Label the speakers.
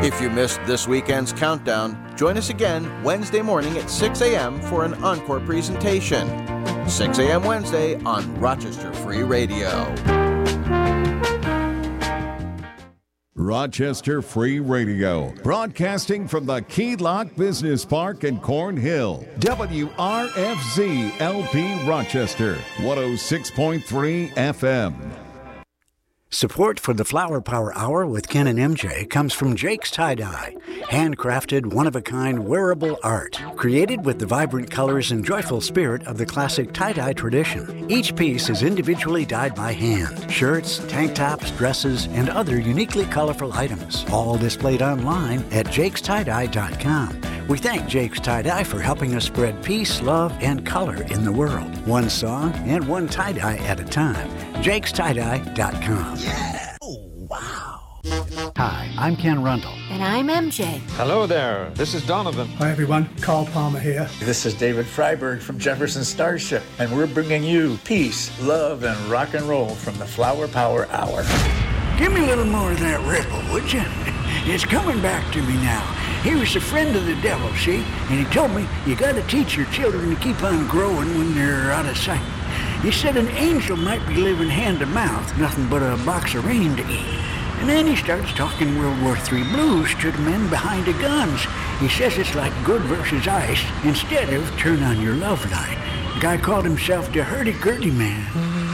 Speaker 1: If you missed this weekend's countdown, join us again Wednesday morning at 6 a.m. for an encore presentation. 6 a.m. Wednesday on Rochester Free Radio.
Speaker 2: Rochester Free Radio, broadcasting from the Key Lock Business Park in Cornhill. WRFZ LP Rochester, 106.3 FM.
Speaker 3: Support for the Flower Power Hour with Ken and MJ comes from Jake's Tie-Dye, handcrafted, one-of-a-kind wearable art, created with the vibrant colors and joyful spirit of the classic tie-dye tradition. Each piece is individually dyed by hand. Shirts, tank tops, dresses, and other uniquely colorful items, all displayed online at jakestie-dye.com. We thank Jake's Tie-Dye for helping us spread peace, love, and color in the world. One song and one tie-dye at a time. jakestie-dye.com.
Speaker 4: Yeah! Oh, wow.
Speaker 3: Hi, I'm Ken Rundle.
Speaker 5: And I'm MJ.
Speaker 6: Hello there. This is Donovan.
Speaker 7: Hi, everyone. Carl Palmer here.
Speaker 8: This is David Freiberg from Jefferson Starship, and we're bringing you peace, love, and rock and roll from the Flower Power Hour.
Speaker 3: Give me a little more of that ripple, would you? It's coming back to me now. He was a friend of the devil, see? And he told me you got to teach your children to keep on growing when they're out of sight. He said an angel might be living hand to mouth, nothing but a box of rain to eat. And then he starts talking World War III blues to the men behind the guns. He says it's like good versus ice instead of turn on your love light. The guy called himself the hurdy-gurdy man.